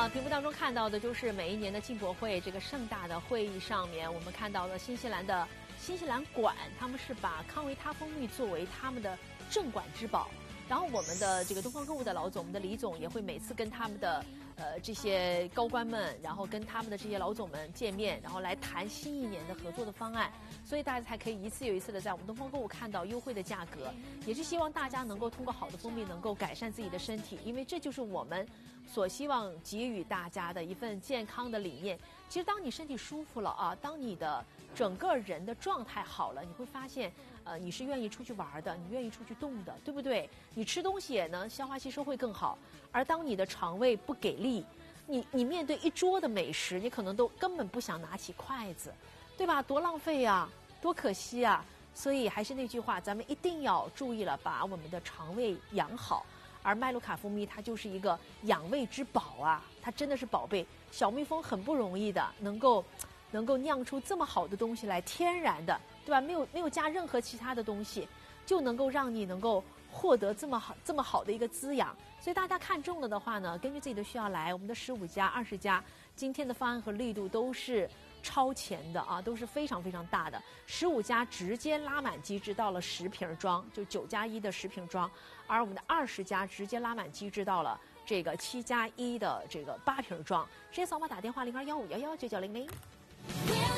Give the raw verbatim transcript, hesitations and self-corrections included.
呃，屏幕当中看到的就是每一年的进博会这个盛大的会议上面，我们看到了新西兰的新西兰馆，他们是把康维他蜂蜜作为他们的镇馆之宝。然后我们的这个东方购物的老总，我们的李总也会每次跟他们的呃这些高官们，然后跟他们的这些老总们见面，然后来谈新一年的合作的方案，所以大家才可以一次又一次的在我们东方购物看到优惠的价格，也是希望大家能够通过好的蜂蜜能够改善自己的身体，因为这就是我们所希望给予大家的一份健康的理念。其实当你身体舒服了啊，当你的整个人的状态好了，你会发现呃你是愿意出去玩的，你愿意出去动的，对不对？你吃东西也能消化吸收会更好。而当你的肠胃不给力，你你面对一桌的美食，你可能都根本不想拿起筷子，对吧？多浪费啊，多可惜啊。所以还是那句话，咱们一定要注意了，把我们的肠胃养好。而麦卢卡蜂蜜它就是一个养胃之宝啊，它真的是宝贝。小蜜蜂很不容易的，能够能够酿出这么好的东西来，天然的，对吧？没有没有加任何其他的东西，就能够让你能够获得这么好这么好的一个滋养。所以大家看中了的话呢，根据自己的需要来，我们的十五加、二十加，今天的方案和力度都是超前的啊，都是非常非常大的。十五加直接拉满机制到了十瓶装，就九加一的十瓶装，而我们的二十加直接拉满机制到了这个七加一的这个八瓶装。直接扫码打电话零二幺五幺幺九九零零。